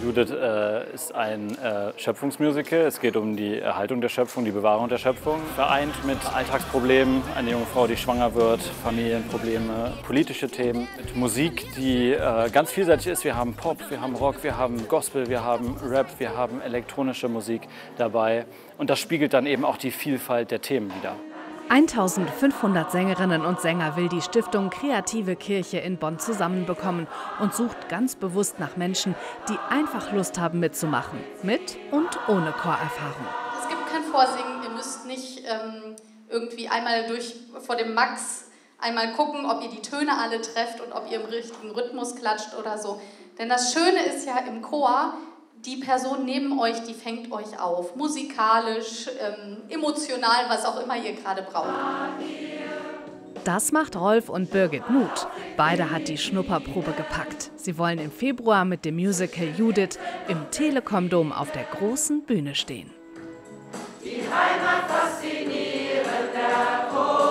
Judith ist ein Schöpfungsmusical. Es geht um die Erhaltung der Schöpfung, die Bewahrung der Schöpfung. Vereint mit Alltagsproblemen, eine junge Frau, die schwanger wird, Familienprobleme, politische Themen. Mit Musik, die ganz vielseitig ist. Wir haben Pop, wir haben Rock, wir haben Gospel, wir haben Rap, wir haben elektronische Musik dabei. Und das spiegelt dann eben auch die Vielfalt der Themen wider. 1500 Sängerinnen und Sänger will die Stiftung Kreative Kirche in Bonn zusammenbekommen und sucht ganz bewusst nach Menschen, die einfach Lust haben mitzumachen. Mit und ohne Chorerfahrung. Es gibt kein Vorsingen, ihr müsst nicht irgendwie einmal vor dem Max einmal gucken, ob ihr die Töne alle trefft und ob ihr im richtigen Rhythmus klatscht oder so. Denn das Schöne ist ja im Chor, die Person neben euch, die fängt euch auf. Musikalisch, emotional, was auch immer ihr gerade braucht. Das macht Rolf und Birgit Mut. Beide hat die Schnupperprobe gepackt. Sie wollen im Februar mit dem Musical Judith im Telekom-Dom auf der großen Bühne stehen. Die Heimat fasziniert, der Choral.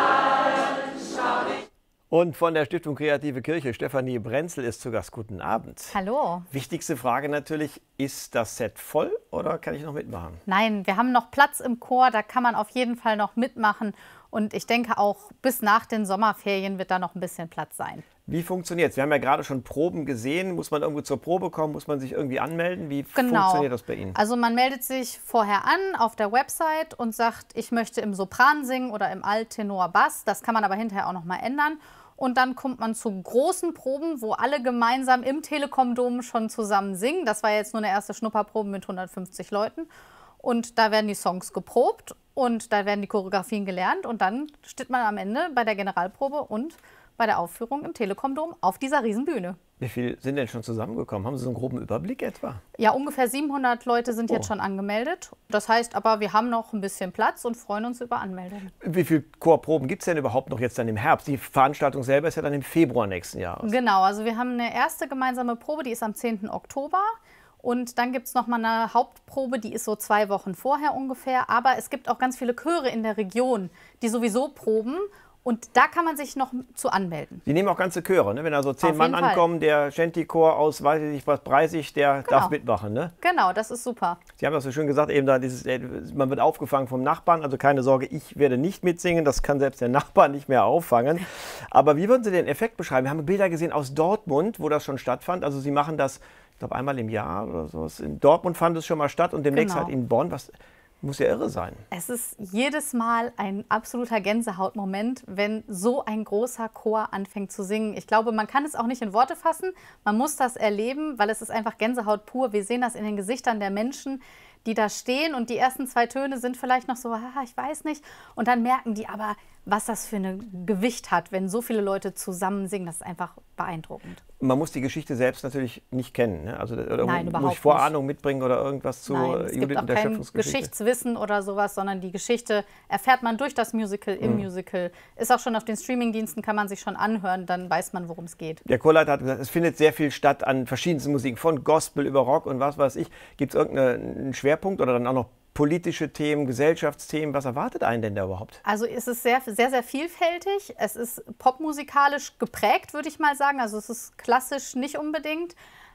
Und von der Stiftung Kreative Kirche, Stefanie Brenzel ist zu Gast. Guten Abend. Hallo. Wichtigste Frage natürlich, ist das Set voll oder kann ich noch mitmachen? Nein, wir haben noch Platz im Chor, da kann man auf jeden Fall noch mitmachen. Und ich denke auch, bis nach den Sommerferien wird da noch ein bisschen Platz sein. Wie funktioniert es? Wir haben ja gerade schon Proben gesehen. Muss man irgendwo zur Probe kommen? Muss man sich irgendwie anmelden? Wie funktioniert das bei Ihnen? Also man meldet sich vorher an auf der Website und sagt, ich möchte im Sopran singen oder im Alttenor Bass. Das kann man aber hinterher auch noch mal ändern. Und dann kommt man zu großen Proben, wo alle gemeinsam im Telekom-Dom schon zusammen singen. Das war jetzt nur eine erste Schnupperprobe mit 150 Leuten. Und da werden die Songs geprobt und da werden die Choreografien gelernt. Und dann steht man am Ende bei der Generalprobe und bei der Aufführung im Telekom-Dom auf dieser Riesenbühne. Wie viele sind denn schon zusammengekommen? Haben Sie so einen groben Überblick etwa? Ja, ungefähr 700 Leute sind jetzt schon angemeldet. Das heißt aber, wir haben noch ein bisschen Platz und freuen uns über Anmeldungen. Wie viele Chorproben gibt es denn überhaupt noch jetzt dann im Herbst? Die Veranstaltung selber ist ja dann im Februar nächsten Jahres. Genau, also wir haben eine erste gemeinsame Probe, die ist am 10. Oktober. Und dann gibt es noch mal eine Hauptprobe, die ist so 2 Wochen vorher ungefähr. Aber es gibt auch ganz viele Chöre in der Region, die sowieso proben. Und da kann man sich noch zu anmelden. Die nehmen auch ganze Chöre, ne? Wenn da so 10 Mann ankommen, der Shanty-Chor aus, weiß ich nicht was, Preisig, der darf mitmachen, ne? Genau, das ist super. Sie haben das so schön gesagt, eben da man wird aufgefangen vom Nachbarn, also keine Sorge, ich werde nicht mitsingen, das kann selbst der Nachbar nicht mehr auffangen. Aber wie würden Sie den Effekt beschreiben? Wir haben Bilder gesehen aus Dortmund, wo das schon stattfand. Also Sie machen das, ich glaube, einmal im Jahr oder so. In Dortmund fand es schon mal statt und demnächst halt in Bonn. Was muss ja irre sein. Es ist jedes Mal ein absoluter Gänsehautmoment, wenn so ein großer Chor anfängt zu singen. Ich glaube, man kann es auch nicht in Worte fassen. Man muss das erleben, weil es ist einfach Gänsehaut pur. Wir sehen das in den Gesichtern der Menschen, die da stehen. Und die ersten 2 Töne sind vielleicht noch so, ich weiß nicht. Und dann merken die aber, was das für ein Gewicht hat, wenn so viele Leute zusammen singen. Das ist einfach beeindruckend. Man muss die Geschichte selbst natürlich nicht kennen. Ne? Also, Nein, überhaupt muss ich Vorahnung mitbringen oder irgendwas zu Judith und der Schöpfungsgeschichte? Es gibt auch kein Geschichtswissen oder sowas, sondern die Geschichte erfährt man durch das Musical, im Musical. Ist auch schon auf den Streamingdiensten, kann man sich schon anhören, dann weiß man, worum es geht. Der Chorleiter hat gesagt, es findet sehr viel statt an verschiedensten Musiken, von Gospel über Rock und was weiß ich. Gibt es irgendeinen Schwerpunkt oder dann auch noch politische Themen, Gesellschaftsthemen? Was erwartet einen denn da überhaupt? Also es ist sehr, sehr, sehr vielfältig. Es ist popmusikalisch geprägt, würde ich mal sagen. Also es ist klassisch nicht unbedingt.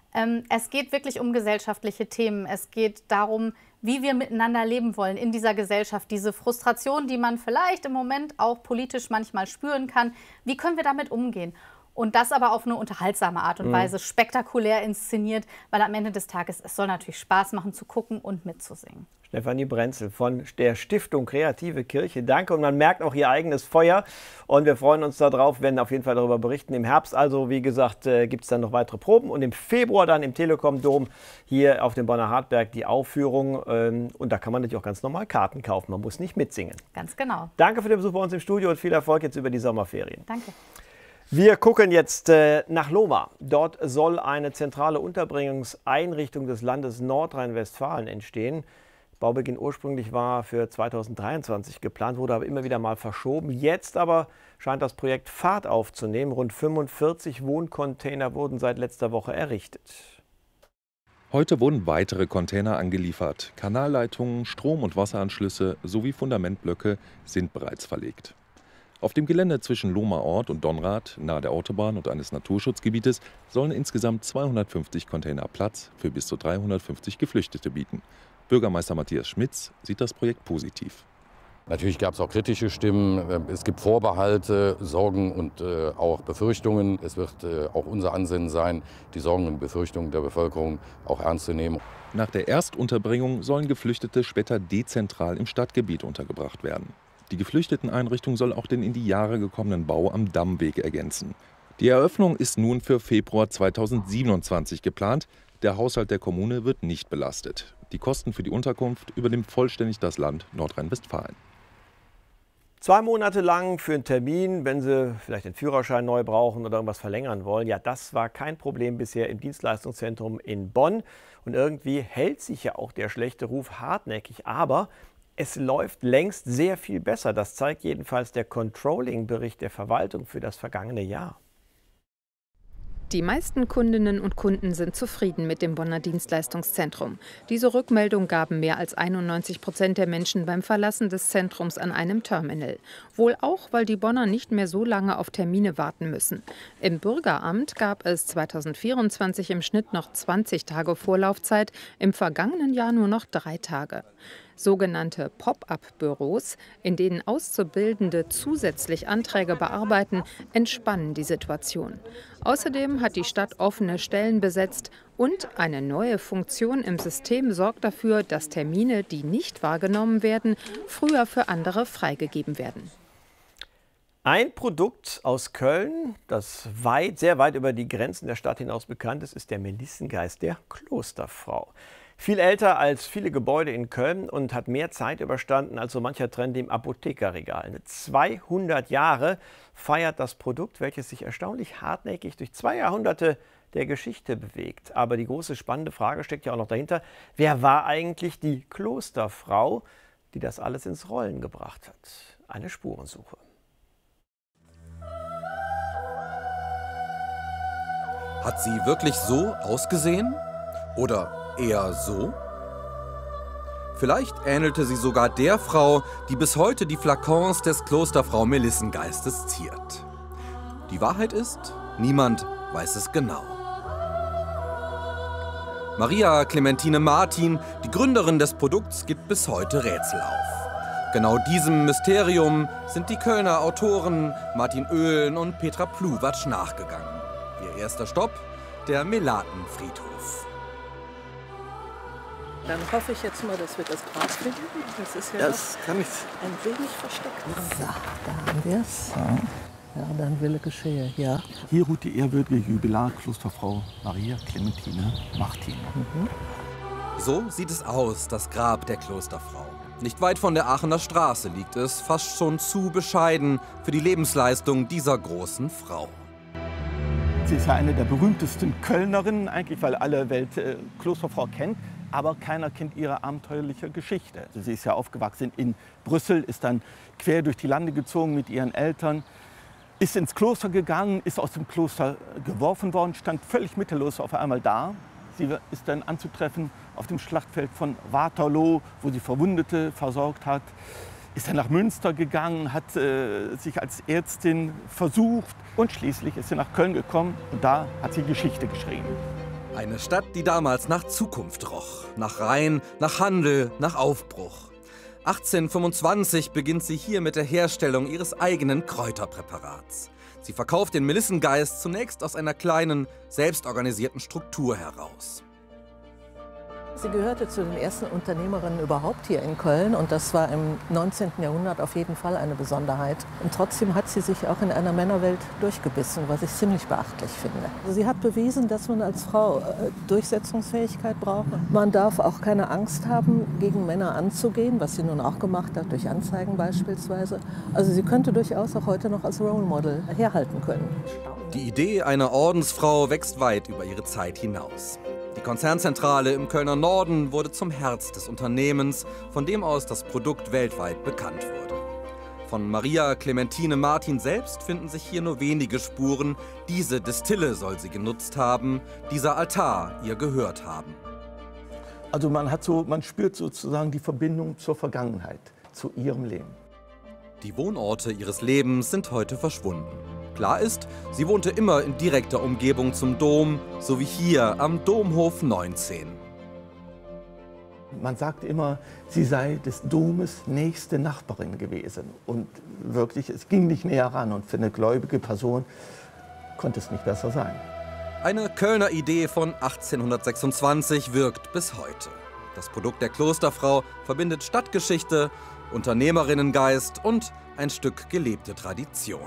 Es geht wirklich um gesellschaftliche Themen. Es geht darum, wie wir miteinander leben wollen in dieser Gesellschaft. Diese Frustration, die man vielleicht im Moment auch politisch manchmal spüren kann. Wie können wir damit umgehen? Und das aber auf eine unterhaltsame Art und Weise, spektakulär inszeniert, weil am Ende des Tages, es soll natürlich Spaß machen zu gucken und mitzusingen. Stefanie Brenzel von der Stiftung Kreative Kirche. Danke und man merkt auch Ihr eigenes Feuer und wir freuen uns darauf, werden auf jeden Fall darüber berichten. Im Herbst also, wie gesagt, gibt es dann noch weitere Proben und im Februar dann im Telekom-Dom hier auf dem Bonner Hartberg die Aufführung und da kann man natürlich auch ganz normal Karten kaufen, man muss nicht mitsingen. Ganz genau. Danke für den Besuch bei uns im Studio und viel Erfolg jetzt über die Sommerferien. Danke. Wir gucken jetzt nach Lohmar. Dort soll eine zentrale Unterbringungseinrichtung des Landes Nordrhein-Westfalen entstehen. Baubeginn ursprünglich war für 2023 geplant, wurde aber immer wieder mal verschoben. Jetzt aber scheint das Projekt Fahrt aufzunehmen. Rund 45 Wohncontainer wurden seit letzter Woche errichtet. Heute wurden weitere Container angeliefert. Kanalleitungen, Strom- und Wasseranschlüsse sowie Fundamentblöcke sind bereits verlegt. Auf dem Gelände zwischen Lohmer Ort und Donrath, nahe der Autobahn und eines Naturschutzgebietes, sollen insgesamt 250 Container Platz für bis zu 350 Geflüchtete bieten. Bürgermeister Matthias Schmitz sieht das Projekt positiv. Natürlich gab es auch kritische Stimmen. Es gibt Vorbehalte, Sorgen und auch Befürchtungen. Es wird auch unser Ansinnen sein, die Sorgen und Befürchtungen der Bevölkerung auch ernst zu nehmen. Nach der Erstunterbringung sollen Geflüchtete später dezentral im Stadtgebiet untergebracht werden. Die Geflüchteteneinrichtung soll auch den in die Jahre gekommenen Bau am Dammweg ergänzen. Die Eröffnung ist nun für Februar 2027 geplant. Der Haushalt der Kommune wird nicht belastet. Die Kosten für die Unterkunft übernimmt vollständig das Land Nordrhein-Westfalen. 2 Monate lang für einen Termin, wenn Sie vielleicht den Führerschein neu brauchen oder irgendwas verlängern wollen. Ja, das war kein Problem bisher im Dienstleistungszentrum in Bonn. Und irgendwie hält sich ja auch der schlechte Ruf hartnäckig. Aber es läuft längst sehr viel besser. Das zeigt jedenfalls der Controlling-Bericht der Verwaltung für das vergangene Jahr. Die meisten Kundinnen und Kunden sind zufrieden mit dem Bonner Dienstleistungszentrum. Diese Rückmeldung gaben mehr als 91% der Menschen beim Verlassen des Zentrums an einem Terminal. Wohl auch, weil die Bonner nicht mehr so lange auf Termine warten müssen. Im Bürgeramt gab es 2024 im Schnitt noch 20 Tage Vorlaufzeit, im vergangenen Jahr nur noch 3 Tage. Sogenannte Pop-up-Büros, in denen Auszubildende zusätzlich Anträge bearbeiten, entspannen die Situation. Außerdem hat die Stadt offene Stellen besetzt und eine neue Funktion im System sorgt dafür, dass Termine, die nicht wahrgenommen werden, früher für andere freigegeben werden. Ein Produkt aus Köln, das sehr weit über die Grenzen der Stadt hinaus bekannt ist, ist der Melissengeist der Klosterfrau. Viel älter als viele Gebäude in Köln und hat mehr Zeit überstanden als so mancher Trend im Apothekerregal. Mit 200 Jahre feiert das Produkt, welches sich erstaunlich hartnäckig durch 2 Jahrhunderte der Geschichte bewegt. Aber die große spannende Frage steckt ja auch noch dahinter: Wer war eigentlich die Klosterfrau, die das alles ins Rollen gebracht hat? Eine Spurensuche. Hat sie wirklich so ausgesehen? Oder eher so? Vielleicht ähnelte sie sogar der Frau, die bis heute die Flakons des Klosterfrau Melissengeistes ziert. Die Wahrheit ist, niemand weiß es genau. Maria Clementine Martin, die Gründerin des Produkts, gibt bis heute Rätsel auf. Genau diesem Mysterium sind die Kölner Autoren Martin Oehlen und Petra Pluwatsch nachgegangen. Ihr erster Stopp, der Melatenfriedhof. Dann hoffe ich jetzt mal, dass wir das Grab finden. Das ist ja das kann ich ein wenig versteckt. So, da haben wir es. Ja, dann Wille geschehe, ja. Hier ruht die ehrwürdige Jubilar-Klosterfrau Maria Clementine Martin. So sieht es aus, das Grab der Klosterfrau. Nicht weit von der Aachener Straße liegt es, fast schon zu bescheiden für die Lebensleistung dieser großen Frau. Sie ist ja eine der berühmtesten Kölnerinnen, eigentlich, weil alle Welt Klosterfrau kennt. Aber keiner kennt ihre abenteuerliche Geschichte. Sie ist ja aufgewachsen in Brüssel, ist dann quer durch die Lande gezogen mit ihren Eltern, ist ins Kloster gegangen, ist aus dem Kloster geworfen worden, stand völlig mittellos auf einmal da. Sie ist dann anzutreffen auf dem Schlachtfeld von Waterloo, wo sie Verwundete versorgt hat. Ist dann nach Münster gegangen, hat sich als Ärztin versucht und schließlich ist sie nach Köln gekommen und da hat sie Geschichte geschrieben. Eine Stadt, die damals nach Zukunft roch, nach Rhein, nach Handel, nach Aufbruch. 1825 beginnt sie hier mit der Herstellung ihres eigenen Kräuterpräparats. Sie verkauft den Melissengeist zunächst aus einer kleinen, selbstorganisierten Struktur heraus. Sie gehörte zu den ersten Unternehmerinnen überhaupt hier in Köln und das war im 19. Jahrhundert auf jeden Fall eine Besonderheit. Und trotzdem hat sie sich auch in einer Männerwelt durchgebissen, was ich ziemlich beachtlich finde. Sie hat bewiesen, dass man als Frau Durchsetzungsfähigkeit braucht. Man darf auch keine Angst haben, gegen Männer anzugehen, was sie nun auch gemacht hat, durch Anzeigen beispielsweise. Also sie könnte durchaus auch heute noch als Role Model herhalten können. Die Idee einer Ordensfrau wächst weit über ihre Zeit hinaus. Die Konzernzentrale im Kölner Norden wurde zum Herz des Unternehmens, von dem aus das Produkt weltweit bekannt wurde. Von Maria Clementine Martin selbst finden sich hier nur wenige Spuren. Diese Destille soll sie genutzt haben, dieser Altar ihr gehört haben. Also man spürt sozusagen die Verbindung zur Vergangenheit, zu ihrem Leben. Die Wohnorte ihres Lebens sind heute verschwunden. Klar ist, sie wohnte immer in direkter Umgebung zum Dom, so wie hier am Domhof 19. Man sagt immer, sie sei des Domes nächste Nachbarin gewesen. Und wirklich, es ging nicht näher ran. Und für eine gläubige Person konnte es nicht besser sein. Eine Kölner Idee von 1826 wirkt bis heute. Das Produkt der Klosterfrau verbindet Stadtgeschichte, Unternehmerinnengeist und ein Stück gelebte Tradition.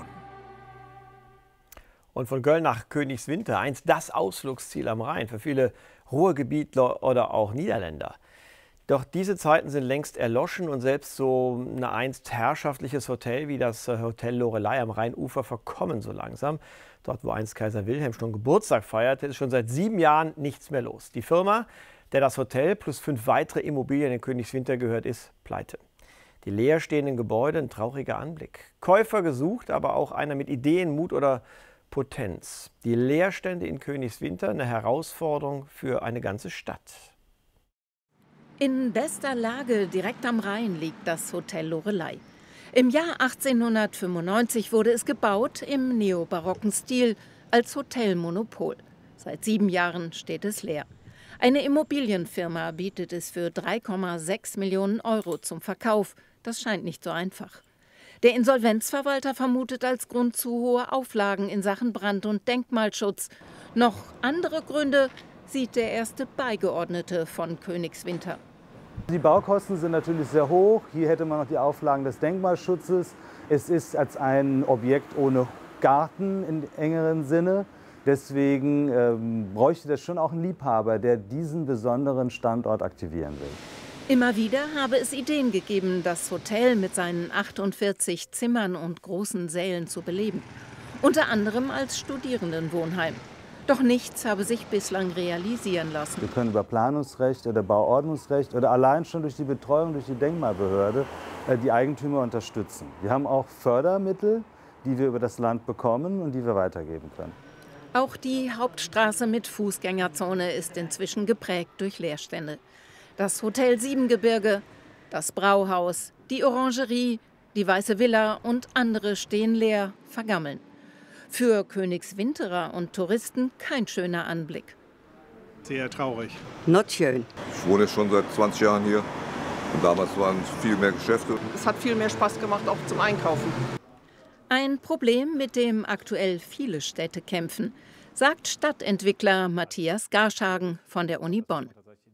Und von Köln nach Königswinter, einst das Ausflugsziel am Rhein für viele Ruhrgebietler oder auch Niederländer. Doch diese Zeiten sind längst erloschen und selbst so ein einst herrschaftliches Hotel wie das Hotel Loreley am Rheinufer verkommen so langsam. Dort, wo einst Kaiser Wilhelm schon Geburtstag feierte, ist schon seit 7 Jahren nichts mehr los. Die Firma, der das Hotel plus 5 weitere Immobilien in Königswinter gehört, ist pleite. Die leer stehenden Gebäude, ein trauriger Anblick. Käufer gesucht, aber auch einer mit Ideen, Mut oder Potenz. Die Leerstände in Königswinter, eine Herausforderung für eine ganze Stadt. In bester Lage direkt am Rhein liegt das Hotel Loreley. Im Jahr 1895 wurde es gebaut im neobarocken Stil als Hotelmonopol. Seit 7 Jahren steht es leer. Eine Immobilienfirma bietet es für 3,6 Millionen Euro zum Verkauf. Das scheint nicht so einfach. Der Insolvenzverwalter vermutet als Grund zu hohe Auflagen in Sachen Brand- und Denkmalschutz. Noch andere Gründe sieht der erste Beigeordnete von Königswinter. Die Baukosten sind natürlich sehr hoch. Hier hätte man noch die Auflagen des Denkmalschutzes. Es ist als ein Objekt ohne Garten im engeren Sinne. Deswegen bräuchte das schon auch einen Liebhaber, der diesen besonderen Standort aktivieren will. Immer wieder habe es Ideen gegeben, das Hotel mit seinen 48 Zimmern und großen Sälen zu beleben. Unter anderem als Studierendenwohnheim. Doch nichts habe sich bislang realisieren lassen. Wir können über Planungsrecht oder Bauordnungsrecht oder allein schon durch die Betreuung durch die Denkmalbehörde die Eigentümer unterstützen. Wir haben auch Fördermittel, die wir über das Land bekommen und die wir weitergeben können. Auch die Hauptstraße mit Fußgängerzone ist inzwischen geprägt durch Leerstände. Das Hotel Siebengebirge, das Brauhaus, die Orangerie, die Weiße Villa und andere stehen leer, vergammeln. Für Königswinterer und Touristen kein schöner Anblick. Sehr traurig. Not schön. Ich wohne schon seit 20 Jahren hier und damals waren viel mehr Geschäfte. Es hat viel mehr Spaß gemacht, auch zum Einkaufen. Ein Problem, mit dem aktuell viele Städte kämpfen, sagt Stadtentwickler Matthias Garschagen von der Uni Bonn.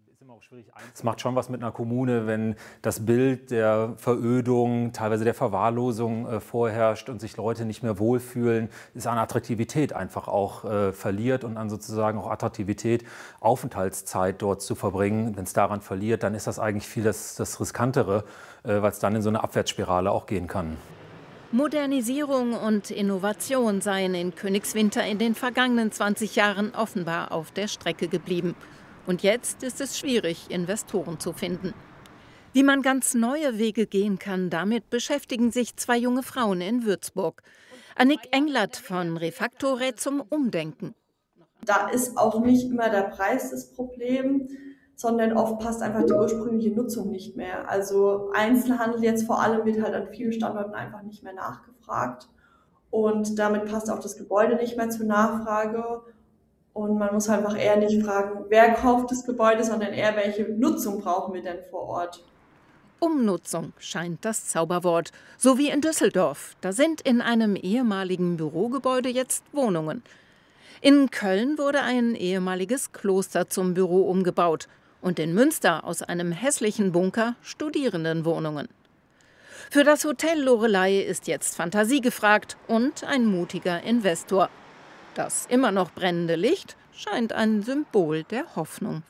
Es macht schon was mit einer Kommune, wenn das Bild der Verödung, teilweise der Verwahrlosung vorherrscht und sich Leute nicht mehr wohlfühlen, es an Attraktivität einfach auch verliert und an sozusagen auch Attraktivität, Aufenthaltszeit dort zu verbringen. Wenn es daran verliert, dann ist das eigentlich viel das Riskantere, weil es dann in so eine Abwärtsspirale auch gehen kann. Modernisierung und Innovation seien in Königswinter in den vergangenen 20 Jahren offenbar auf der Strecke geblieben. Und jetzt ist es schwierig, Investoren zu finden. Wie man ganz neue Wege gehen kann, damit beschäftigen sich 2 junge Frauen in Würzburg. Annik Englert von Refacto rät zum Umdenken. Da ist auch nicht immer der Preis das Problem, sondern oft passt einfach die ursprüngliche Nutzung nicht mehr. Also Einzelhandel jetzt vor allem wird halt an vielen Standorten einfach nicht mehr nachgefragt. Und damit passt auch das Gebäude nicht mehr zur Nachfrage. Und man muss einfach eher nicht fragen, wer kauft das Gebäude, sondern eher, welche Nutzung brauchen wir denn vor Ort. Umnutzung scheint das Zauberwort. So wie in Düsseldorf. Da sind in einem ehemaligen Bürogebäude jetzt Wohnungen. In Köln wurde ein ehemaliges Kloster zum Büro umgebaut. Und in Münster aus einem hässlichen Bunker Studierendenwohnungen. Für das Hotel Loreley ist jetzt Fantasie gefragt und ein mutiger Investor. Das immer noch brennende Licht scheint ein Symbol der Hoffnung.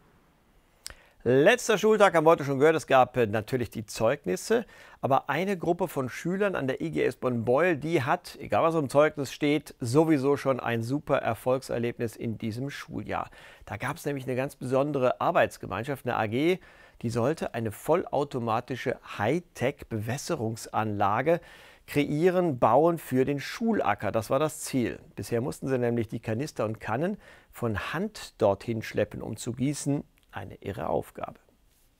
Letzter Schultag haben wir heute schon gehört, es gab natürlich die Zeugnisse, aber eine Gruppe von Schülern an der IGS Bonn-Beuel, die hat, egal was im Zeugnis steht, sowieso schon ein super Erfolgserlebnis in diesem Schuljahr. Da gab es nämlich eine ganz besondere Arbeitsgemeinschaft, eine AG, die sollte eine vollautomatische Hightech-Bewässerungsanlage kreieren, bauen für den Schulacker. Das war das Ziel. Bisher mussten sie nämlich die Kanister und Kannen von Hand dorthin schleppen, um zu gießen. Eine irre Aufgabe.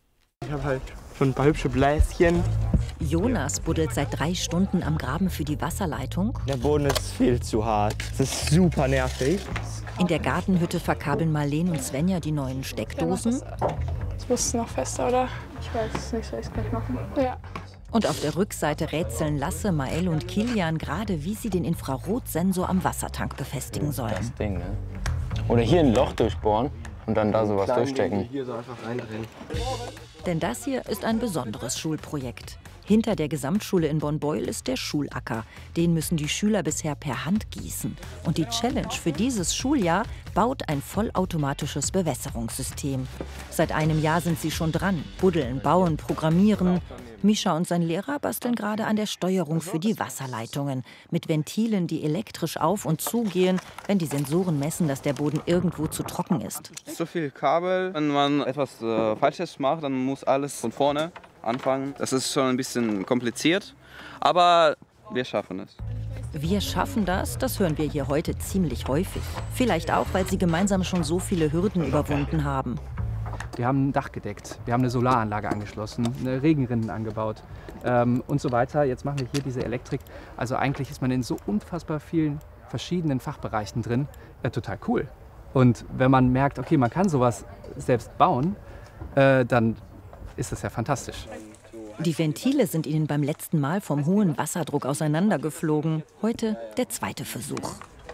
Ich habe halt schon ein paar hübsche Bläschen. Jonas buddelt seit 3 Stunden am Graben für die Wasserleitung. Der Boden ist viel zu hart. Das ist super nervig. In der Gartenhütte verkabeln Marleen und Svenja die neuen Steckdosen. Jetzt muss es noch fester, oder? Ich weiß es nicht, soll ich es gleich machen? Ja. Und auf der Rückseite rätseln Lasse, Mael und Kilian gerade, wie sie den Infrarotsensor am Wassertank befestigen sollen. Das Ding, ne? Oder hier ein Loch durchbohren und dann da sowas durchstecken. Hier so einfach reindrehen. Denn das hier ist ein besonderes Schulprojekt. Hinter der Gesamtschule in Bonn-Beuel ist der Schulacker. Den müssen die Schüler bisher per Hand gießen. Und die Challenge für dieses Schuljahr baut ein vollautomatisches Bewässerungssystem. Seit einem Jahr sind sie schon dran. Buddeln, bauen, programmieren. Mischa und sein Lehrer basteln gerade an der Steuerung für die Wasserleitungen. Mit Ventilen, die elektrisch auf- und zugehen, wenn die Sensoren messen, dass der Boden irgendwo zu trocken ist. So viel Kabel, wenn man etwas Falsches macht, dann muss alles von vorne anfangen. Das ist schon ein bisschen kompliziert, aber wir schaffen es. Wir schaffen das, das hören wir hier heute ziemlich häufig. Vielleicht auch, weil sie gemeinsam schon so viele Hürden überwunden haben. Wir haben ein Dach gedeckt, wir haben eine Solaranlage angeschlossen, eine Regenrinnen angebaut und so weiter. Jetzt machen wir hier diese Elektrik. Also eigentlich ist man in so unfassbar vielen verschiedenen Fachbereichen drin. Total cool. Und wenn man merkt, okay, man kann sowas selbst bauen, dann ist das ja fantastisch. Die Ventile sind ihnen beim letzten Mal vom hohen Wasserdruck auseinandergeflogen. Heute der 2. Versuch.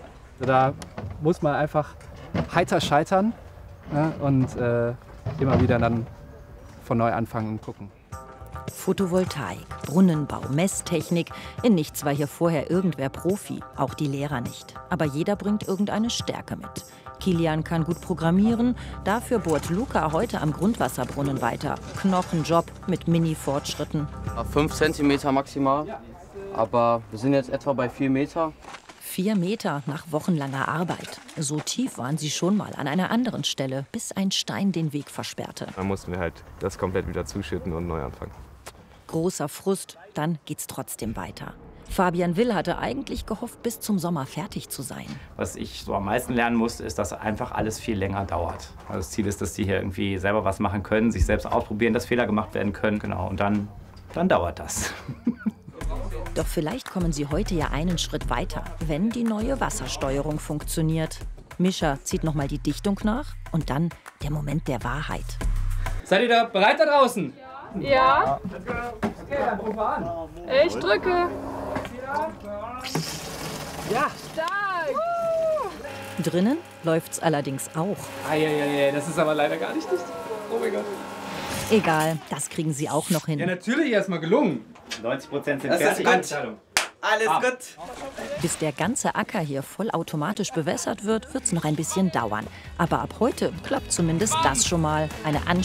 Da muss man einfach heiter scheitern, ne, und immer wieder dann von neu anfangen und gucken. Photovoltaik, Brunnenbau, Messtechnik. In nichts war hier vorher irgendwer Profi, auch die Lehrer nicht. Aber jeder bringt irgendeine Stärke mit. Kilian kann gut programmieren, dafür bohrt Luca heute am Grundwasserbrunnen weiter. Knochenjob mit Mini-Fortschritten. 5 cm maximal, aber wir sind jetzt etwa bei 4 Meter. 4 Meter nach wochenlanger Arbeit. So tief waren sie schon mal an einer anderen Stelle, bis ein Stein den Weg versperrte. Dann mussten wir halt das komplett wieder zuschütten und neu anfangen. Großer Frust, dann geht's trotzdem weiter. Fabian Will hatte eigentlich gehofft, bis zum Sommer fertig zu sein. Was ich so am meisten lernen musste, ist, dass einfach alles viel länger dauert. Also das Ziel ist, dass die hier irgendwie selber was machen können, sich selbst ausprobieren, dass Fehler gemacht werden können. Genau, und dann dauert das. Doch vielleicht kommen sie heute ja einen Schritt weiter, wenn die neue Wassersteuerung funktioniert. Mischa zieht noch mal die Dichtung nach und dann der Moment der Wahrheit. Seid ihr da bereit da draußen? Ja. Okay, dann rufen wir an. Ich drücke. Ja. Stark. Drinnen läuft's allerdings auch. Eieiei, das ist aber leider gar nicht dicht. Oh mein Gott. Egal, das kriegen sie auch noch hin. Ja, natürlich erstmal gelungen. 90% sind das fertig. Ist gut. Alles gut. Bis der ganze Acker hier vollautomatisch bewässert wird, wird's noch ein bisschen dauern. Aber ab heute klappt zumindest das schon mal. Eine